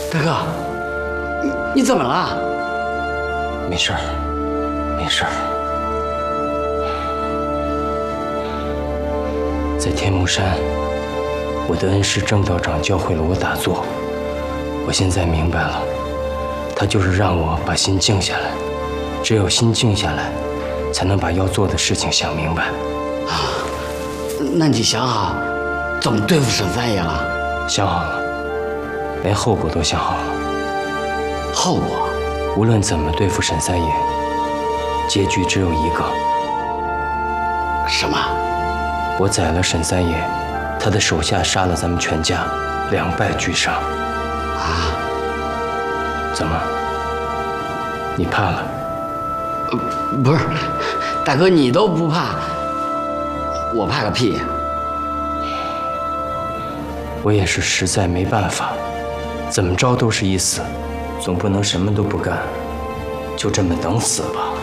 大哥，你怎么了？ 没事儿，没事儿。在天目山，我的恩师郑道长教会了我打坐，我现在明白了，他就是让我把心静下来，只有心静下来，才能把要做的事情想明白。 啊，那你想好怎么对付沈三爷了？ 想好了，连后果都想好了。 后果？ 无论怎么对付沈三爷，结局只有一个。 什么？ 我宰了沈三爷，他的手下杀了咱们全家，2败俱伤。 啊？ 怎么？你怕了？ 不是，大哥你都不怕，我怕个屁！ 我也是实在没办法，怎么着都是一死，总不能什么都不干，就这么等死吧。